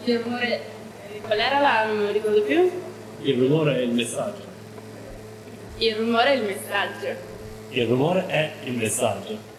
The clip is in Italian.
Il rumore... Qual era la... non me lo ricordo più? Il rumore è il messaggio. Il rumore è il messaggio. Il rumore è il messaggio.